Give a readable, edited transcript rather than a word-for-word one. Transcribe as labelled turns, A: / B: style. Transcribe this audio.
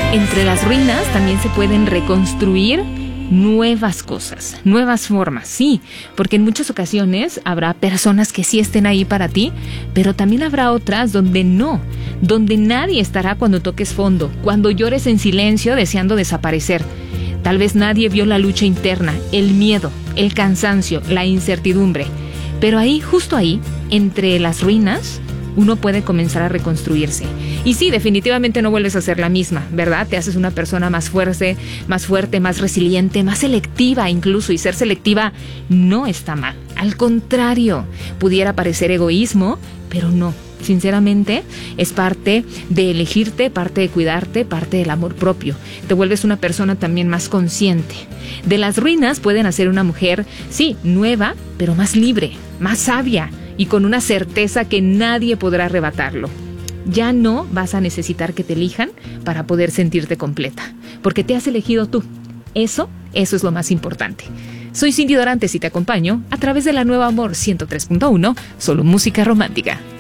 A: Entre las ruinas también se pueden reconstruir nuevas cosas, nuevas formas, sí, porque en muchas ocasiones habrá personas que sí estén ahí para ti, pero también habrá otras donde no, donde nadie estará cuando toques fondo, cuando llores en silencio deseando desaparecer. Tal vez nadie vio la lucha interna, el miedo, el cansancio, la incertidumbre, pero ahí, justo ahí, entre las ruinas, uno puede comenzar a reconstruirse. Y sí, definitivamente no vuelves a ser la misma, ¿verdad? Te haces una persona más fuerte, más resiliente, más selectiva incluso. Y ser selectiva no está mal. Al contrario, pudiera parecer egoísmo, pero no. Sinceramente, es parte de elegirte, parte de cuidarte, parte del amor propio. Te vuelves una persona también más consciente. De las ruinas pueden hacer una mujer, sí, nueva, pero más libre, más sabia y con una certeza que nadie podrá arrebatarlo. Ya no vas a necesitar que te elijan para poder sentirte completa, porque te has elegido tú. Eso es lo más importante. Soy Cindy Dorantes y te acompaño a través de la Nueva Amor 103.1, solo música romántica.